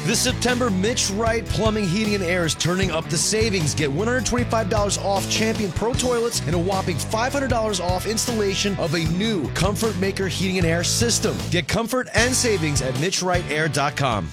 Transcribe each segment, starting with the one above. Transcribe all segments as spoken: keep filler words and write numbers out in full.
This September, Mitch Wright Plumbing, Heating, and Air is turning up the savings. Get one hundred twenty-five dollars off Champion Pro Toilets and a whopping five hundred dollars off installation of a new Comfort Maker Heating and Air system. Get comfort and savings at mitch wright air dot com.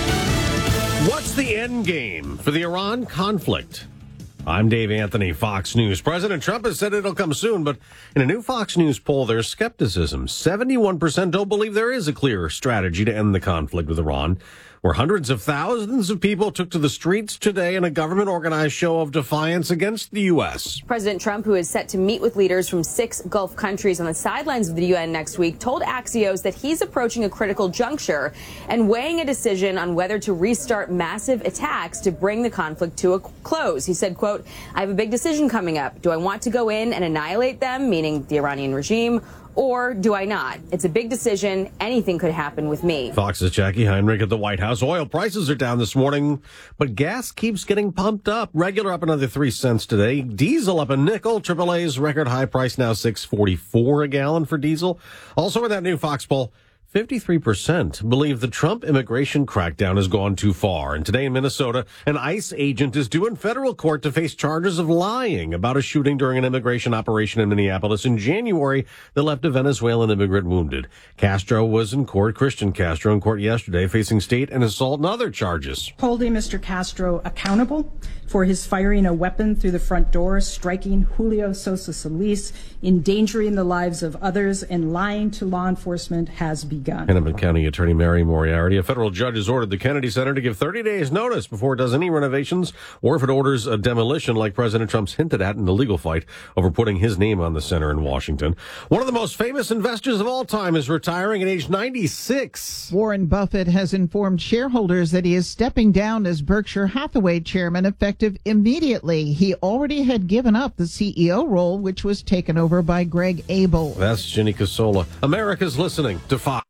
What's the end game for the Iran conflict? I'm Dave Anthony, Fox News. President Trump has said it'll come soon, but in a new Fox News poll, there's skepticism. seventy-one percent don't believe there is a clear strategy to end the conflict with Iran, where hundreds of thousands of people took to the streets today in a government-organized show of defiance against the U S. President Trump, who is set to meet with leaders from six Gulf countries on the sidelines of the U N next week, told Axios that he's approaching a critical juncture and weighing a decision on whether to restart massive attacks to bring the conflict to a close. He said, quote, I have a big decision coming up. Do I want to go in and annihilate them, meaning the Iranian regime, or do I not? It's a big decision. Anything could happen with me. Fox's Jackie Heinrich at the White House. Oil prices are down this morning, but gas keeps getting pumped up. Regular up another three cents today. Diesel up a nickel. triple A's record high price now six forty-four a gallon for diesel. Also in that new Fox poll, fifty-three percent believe the Trump immigration crackdown has gone too far. And today in Minnesota, an ICE agent is due in federal court to face charges of lying about a shooting during an immigration operation in Minneapolis in January that left a Venezuelan immigrant wounded. Castro was in court, Christian Castro, in court yesterday, facing state and assault and other charges. Holding Mister Castro accountable for his firing a weapon through the front door, striking Julio Sosa Solis, endangering the lives of others, and lying to law enforcement has begun. Hennepin County Attorney Mary Moriarty. A federal judge has ordered the Kennedy Center to give thirty days notice before it does any renovations or if it orders a demolition like President Trump's hinted at in the legal fight over putting his name on the center in Washington. One of the most famous investors of all time is retiring at age ninety-six. Warren Buffett has informed shareholders that he is stepping down as Berkshire Hathaway chairman effective immediately. He already had given up the C E O role, which was taken over by Greg Abel. That's Ginny Casola. America's listening to Fox.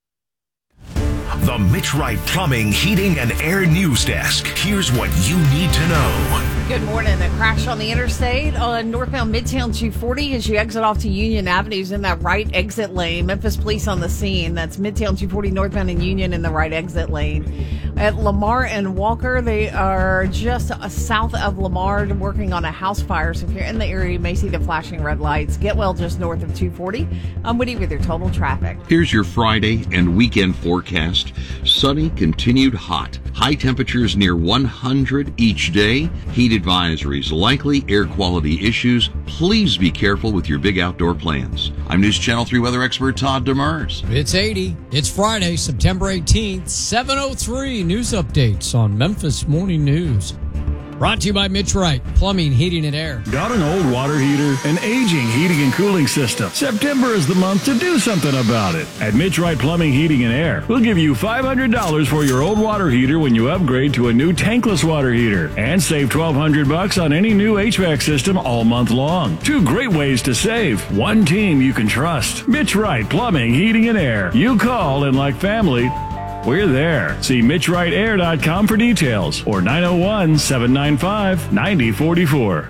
The Mitch Wright Plumbing, Heating, and Air News Desk. Here's what you need to know. Good morning. A crash on the interstate on northbound Midtown two forty as you exit off to Union Avenues in that right exit lane. Memphis police on the scene. That's Midtown two forty northbound and Union in the right exit lane. At Lamar and Walker, they are just south of Lamar working on a house fire. So if you're in the area, you may see the flashing red lights. Get well just north of two forty. I'm Woody with your total traffic. Here's your Friday and weekend forecast. Sunny, continued hot. High temperatures near one hundred each day. Heat advisories likely. Air quality issues. Please be careful with your big outdoor plans. I'm News Channel three weather expert Todd Demers. It's eighty. It's Friday, September eighteenth, seven oh three. News updates on Memphis Morning News. Brought to you by Mitch Wright, Plumbing, Heating, and Air. Got an old water heater, an aging heating and cooling system? September is the month to do something about it. At Mitch Wright Plumbing, Heating, and Air, we'll give you five hundred dollars for your old water heater when you upgrade to a new tankless water heater. And save twelve hundred bucks on any new H V A C system all month long. Two great ways to save. One team you can trust. Mitch Wright Plumbing, Heating, and Air. You call, and like family, we're there. See mitch wright air dot com for details or nine oh one, seven nine five, nine oh four four.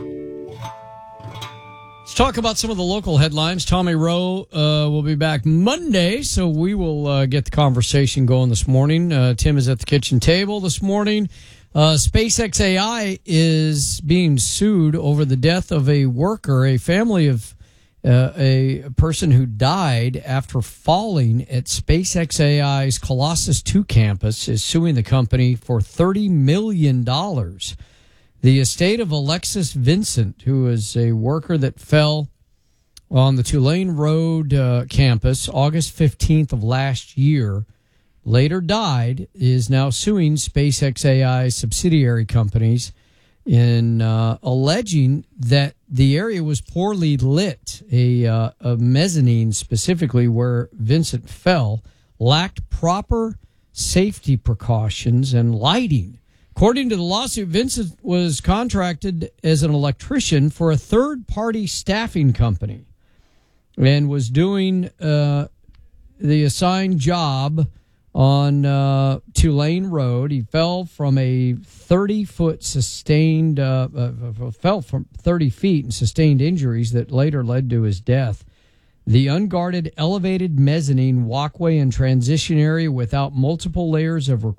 Let's talk about some of the local headlines. Tommy Rowe uh, will be back Monday, so we will uh, get the conversation going this morning. Uh, Tim is at the kitchen table this morning. Uh, SpaceX A I is being sued over the death of a worker, a family of Uh, a person who died after falling at SpaceX A I's Colossus two campus is suing the company for thirty million dollars. The estate of Alexis Vincent, who is a worker that fell on the Tulane Road uh, campus August fifteenth of last year, later died, is now suing SpaceX A I's subsidiary companies in uh, alleging that the area was poorly lit. A, uh, a mezzanine, specifically where Vincent fell, lacked proper safety precautions and lighting. According to the lawsuit, Vincent was contracted as an electrician for a third-party staffing company and was doing uh, the assigned job on uh, Tulane Road. He fell from a thirty-foot sustained, uh, uh, fell from thirty feet and sustained injuries that later led to his death. The unguarded elevated mezzanine walkway and transition area without multiple layers of